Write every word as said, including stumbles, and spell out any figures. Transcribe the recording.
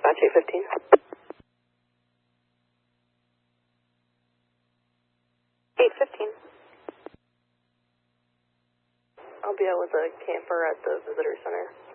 Dispatch eight fifteen. eight fifteen. I'll be out with a camper at the visitor center.